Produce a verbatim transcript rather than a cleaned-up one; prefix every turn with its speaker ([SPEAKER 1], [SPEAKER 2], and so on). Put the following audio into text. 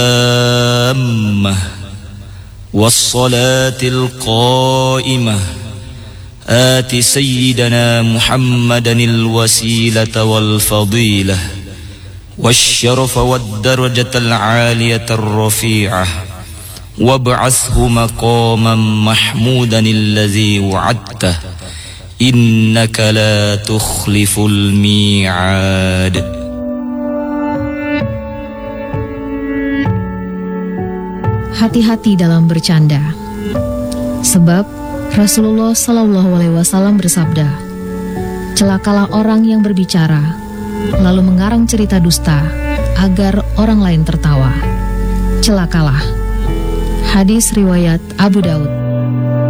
[SPEAKER 1] التامة والصلاة القائمة آت سيدنا محمدا الوسيلة والفضيلة والشرف والدرجة العالية الرفيعة وابعثه مقاما محمودا الذي وعدته إنك لا تخلف الميعاد.
[SPEAKER 2] Hati-hati dalam bercanda, sebab Rasulullah Shallallahu Alaihi Wasallam bersabda, celakalah orang yang berbicara lalu mengarang cerita dusta agar orang lain tertawa. Celakalah. Hadis riwayat Abu Daud.